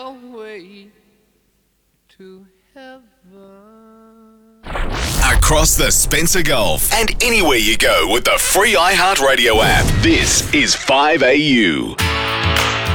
your way to heaven. Across the Spencer Gulf and anywhere you go with the free iHeartRadio app. This is 5AU.